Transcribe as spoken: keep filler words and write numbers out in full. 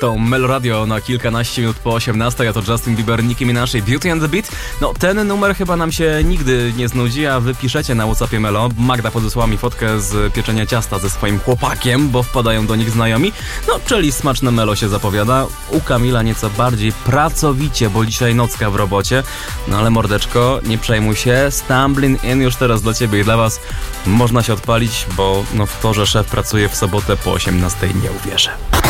To Meloradio na kilkanaście minut po osiemnastej, a to Justin Bieber, Nicki Minaj, Beauty and the Beat. No ten numer chyba nam się nigdy nie znudzi, a wy piszecie na WhatsAppie Melo. Magda podesłała mi fotkę z pieczenia ciasta ze swoim chłopakiem, bo wpadają do nich znajomi. No, czyli smaczne Melo się zapowiada. U Kamila nieco bardziej pracowicie, bo dzisiaj nocka w robocie. No ale mordeczko, nie przejmuj się. Stumbling In już teraz dla ciebie i dla was. Można się odpalić, bo no w to, że szef pracuje w sobotę po osiemnastej, nie uwierzę.